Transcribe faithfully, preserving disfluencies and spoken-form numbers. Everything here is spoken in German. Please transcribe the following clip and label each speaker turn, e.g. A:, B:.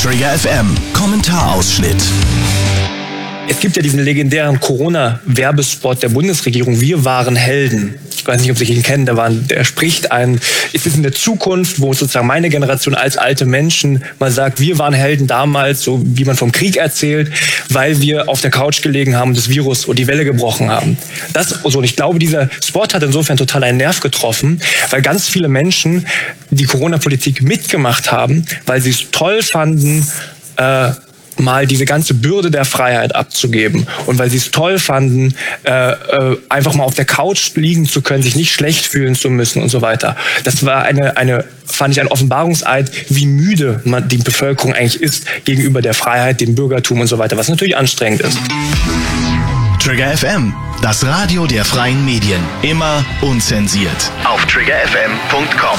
A: Trigger F M, Kommentarausschnitt.
B: Es gibt ja diesen legendären Corona-Werbespot der Bundesregierung, wir waren Helden. Ich weiß nicht, ob Sie ihn kennen, der, war, der spricht ein, ist es in der Zukunft, wo sozusagen meine Generation als alte Menschen mal sagt, wir waren Helden damals, so wie man vom Krieg erzählt, weil wir auf der Couch gelegen haben, das Virus und die Welle gebrochen haben. Das, so, und ich glaube, dieser Spot hat insofern total einen Nerv getroffen, weil ganz viele Menschen die Corona-Politik mitgemacht haben, weil sie es toll fanden, äh, mal diese ganze Bürde der Freiheit abzugeben und weil sie es toll fanden, äh, äh, einfach mal auf der Couch liegen zu können, sich nicht schlecht fühlen zu müssen und so weiter. Das war eine, eine fand ich ein Offenbarungseid, wie müde man die Bevölkerung eigentlich ist gegenüber der Freiheit, dem Bürgertum und so weiter, was natürlich anstrengend ist.
A: Trigger F M, das Radio der freien Medien, immer unzensiert. Auf trigger f m punkt com